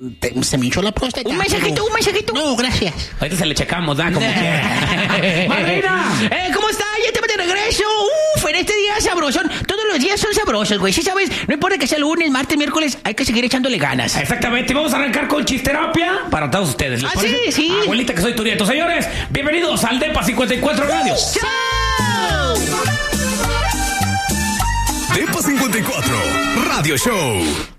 Se me hinchó la próstata. Un mensajito. No, gracias. Ahorita se le checamos, como quiera. ¡Madrina! ¿Cómo está? Ya estamos de regreso. En este día sabrosón. Todos los días son sabrosos, güey. Sí sabes, no importa que sea lunes, martes, miércoles, hay que seguir echándole ganas. Exactamente. Vamos a arrancar con chisterapia para todos ustedes. ¿Les parece? Sí. Abuelita, que soy tu nieto. Señores, bienvenidos al Depa 54 Radio. ¡Chao! Depa 54 Radio Show.